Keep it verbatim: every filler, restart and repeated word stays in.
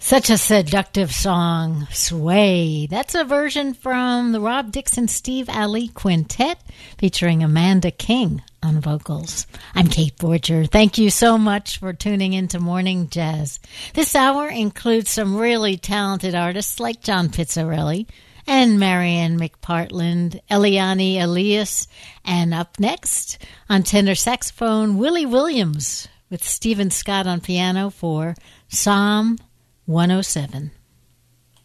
Such a seductive song, Sway. That's a version from the Rob Dixon Steve Ali Quintet featuring Amanda King on vocals. I'm Kate Borger. Thank you so much for tuning into Morning Jazz. This hour includes some really talented artists like John Pizzarelli and Marianne McPartland, Eliane Elias, and up next on tenor saxophone, Willie Williams with Stephen Scott on piano for Psalm one oh seven.